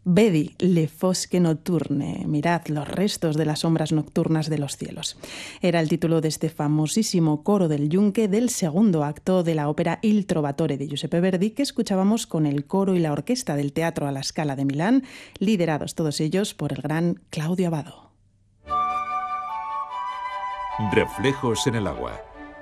Vedi le fosche notturne, mirad los restos de las sombras nocturnas de los cielos. Era el título de este famosísimo coro del Yunque del segundo acto de la ópera Il Trovatore de Giuseppe Verdi, que escuchábamos con el coro y la orquesta del Teatro alla Scala de Milán, liderados todos ellos por el gran Claudio Abbado. Reflejos en el agua.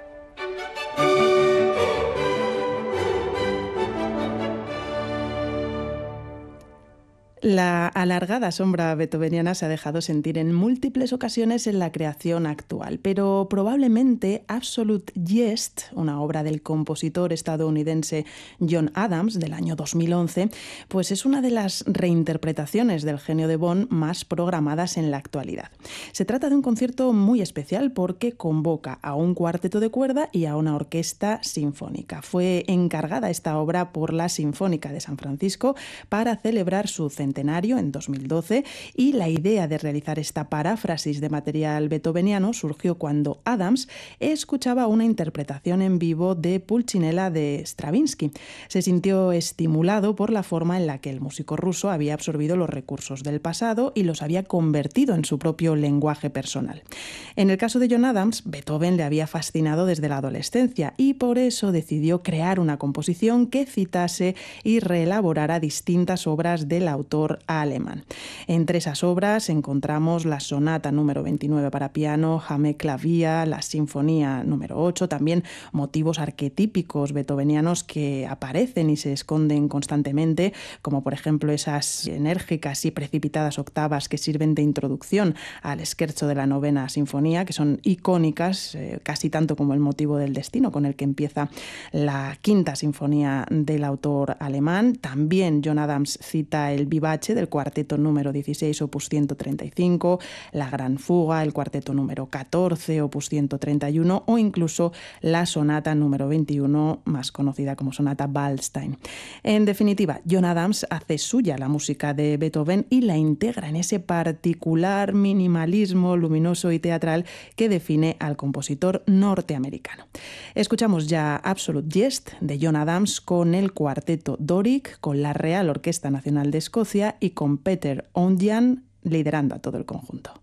La alargada sombra beethoveniana se ha dejado sentir en múltiples ocasiones en la creación actual, pero probablemente Absolute Jest, una obra del compositor estadounidense John Adams del año 2011, pues es una de las reinterpretaciones del genio de Bond más programadas en la actualidad. Se trata de un concierto muy especial porque convoca a un cuarteto de cuerda y a una orquesta sinfónica. Fue encargada esta obra por la Sinfónica de San Francisco para celebrar su centenario en 2012, y la idea de realizar esta paráfrasis de material beethoveniano surgió cuando Adams escuchaba una interpretación en vivo de Pulcinella de Stravinsky. Se sintió estimulado por la forma en la que el músico ruso había absorbido los recursos del pasado y los había convertido en su propio lenguaje personal. En el caso de John Adams, Beethoven le había fascinado desde la adolescencia y por eso decidió crear una composición que citase y reelaborara distintas obras del autor alemán. Entre esas obras encontramos la sonata número 29 para piano, Jamé Clavia, la sinfonía número 8, también motivos arquetípicos beethovenianos que aparecen y se esconden constantemente, como por ejemplo esas enérgicas y precipitadas octavas que sirven de introducción al scherzo de la novena sinfonía, que son icónicas, casi tanto como el motivo del destino, con el que empieza la quinta sinfonía del autor alemán. También John Adams cita el vivace del cuarteto número 16, opus 135, la gran fuga, el cuarteto número 14, opus 131, o incluso la sonata número 21, más conocida como sonata Waldstein. En definitiva, John Adams hace suya la música de Beethoven y la integra en ese particular minimalismo luminoso y teatral que define al compositor norteamericano. Escuchamos ya Absolute Jest de John Adams con el cuarteto Doric, con la Real Orquesta Nacional de Escocia y con Peter Ondian liderando a todo el conjunto.